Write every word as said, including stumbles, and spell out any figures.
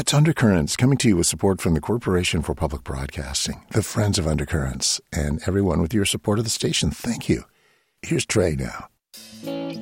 That's Undercurrents, coming to you with support from the Corporation for Public Broadcasting, the Friends of Undercurrents, and everyone with your support of the station. Thank you. Here's Trey now.